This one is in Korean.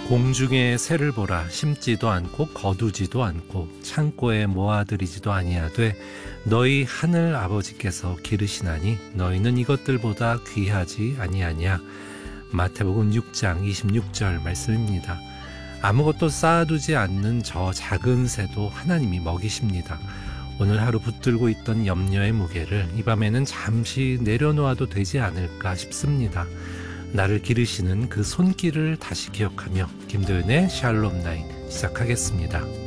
공중에 새를 보라. 심지도 않고 거두지도 않고 창고에 모아들이지도 아니하되 너희 하늘 아버지께서 기르시나니 너희는 이것들보다 귀하지 아니하냐. 마태복음 6장 26절 말씀입니다. 아무것도 쌓아두지 않는 저 작은 새도 하나님이 먹이십니다. 오늘 하루 붙들고 있던 염려의 무게를 이 밤에는 잠시 내려놓아도 되지 않을까 싶습니다. 나를 기르시는 그 손길을 다시 기억하며 김도윤의 샬롬 나잇 시작하겠습니다.